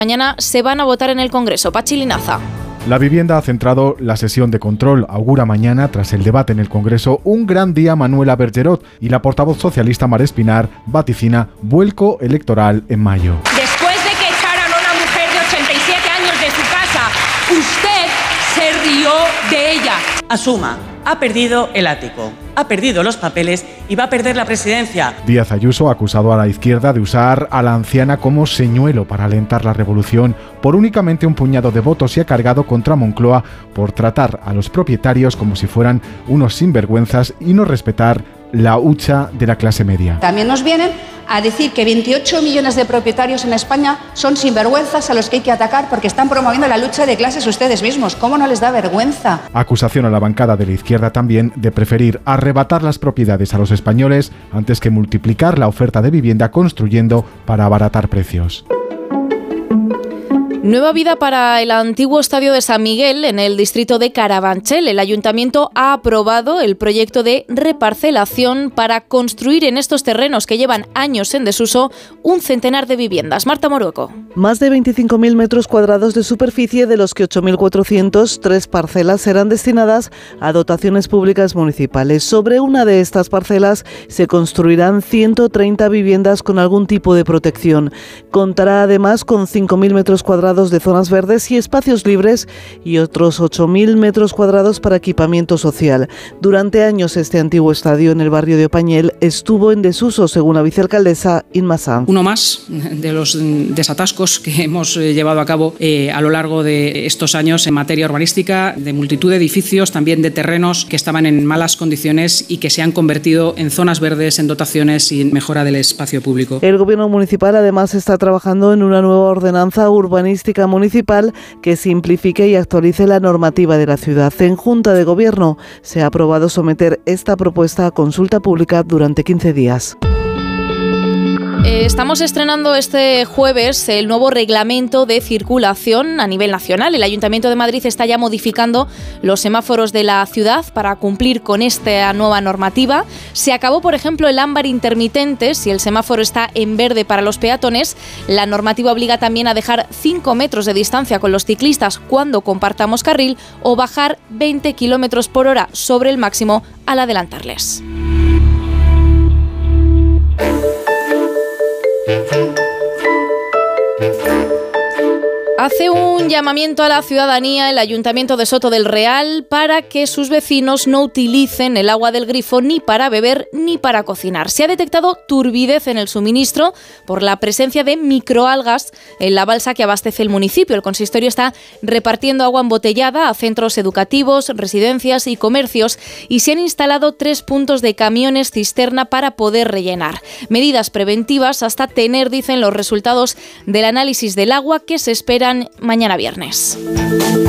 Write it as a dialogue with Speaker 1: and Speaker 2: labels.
Speaker 1: Mañana se van a votar en el Congreso. Pachi Linaza.
Speaker 2: La vivienda ha centrado la sesión de control. Augura mañana, tras el debate en el Congreso, un gran día Manuela Bergerot, y la portavoz socialista Mar Espinar vaticina vuelco electoral en mayo.
Speaker 3: Después de que echaran a una mujer de 87 años de su casa, usted se rió de ella.
Speaker 4: Asuma, ha perdido el ático, ha perdido los papeles y va a perder la presidencia.
Speaker 2: Díaz Ayuso ha acusado a la izquierda de usar a la anciana como señuelo para alentar la revolución por únicamente un puñado de votos y ha cargado contra Moncloa por tratar a los propietarios como si fueran unos sinvergüenzas y no respetar la hucha de la clase media.
Speaker 5: También nos vienen a decir que 28 millones de propietarios en España son sinvergüenzas a los que hay que atacar porque están promoviendo la lucha de clases ustedes mismos. ¿Cómo no les da vergüenza?
Speaker 2: Acusación a la bancada de la izquierda también de preferir arrebatar las propiedades a los españoles antes que multiplicar la oferta de vivienda construyendo para abaratar precios.
Speaker 1: Nueva vida para el antiguo estadio de San Miguel en el distrito de Carabanchel. El ayuntamiento ha aprobado el proyecto de reparcelación para construir en estos terrenos que llevan años en desuso un centenar de viviendas. Marta Morueco.
Speaker 6: Más de 25.000 metros cuadrados de superficie, de los que 8.400, 3 parcelas serán destinadas a dotaciones públicas municipales. Sobre una de estas parcelas se construirán 130 viviendas con algún tipo de protección. Contará además con 5.000 metros cuadrados de zonas verdes y espacios libres y otros 8.000 metros cuadrados para equipamiento social. Durante años este antiguo estadio en el barrio de Opañel estuvo en desuso, según la vicealcaldesa Inma Sanz.
Speaker 7: Uno más de los desatascos que hemos llevado a cabo a lo largo de estos años en materia urbanística, de multitud de edificios, también de terrenos que estaban en malas condiciones y que se han convertido en zonas verdes, en dotaciones y en mejora del espacio público.
Speaker 6: El gobierno municipal además está trabajando en una nueva ordenanza urbanística municipal que simplifique y actualice la normativa de la ciudad. En Junta de Gobierno se ha aprobado someter esta propuesta a consulta pública durante 15 días.
Speaker 1: Estamos estrenando este jueves el nuevo reglamento de circulación a nivel nacional. El Ayuntamiento de Madrid está ya modificando los semáforos de la ciudad para cumplir con esta nueva normativa. Se acabó, por ejemplo, el ámbar intermitente. Si el semáforo está en verde para los peatones, la normativa obliga también a dejar 5 metros de distancia con los ciclistas cuando compartamos carril o bajar 20 km por hora sobre el máximo al adelantarles. Hace un llamamiento a la ciudadanía el Ayuntamiento de Soto del Real para que sus vecinos no utilicen el agua del grifo ni para beber ni para cocinar. Se ha detectado turbidez en el suministro por la presencia de microalgas en la balsa que abastece el municipio. El consistorio está repartiendo agua embotellada a centros educativos, residencias y comercios y se han instalado 3 puntos de camiones cisterna para poder rellenar. Medidas preventivas hasta tener, dicen, los resultados del análisis del agua que se esperan mañana viernes.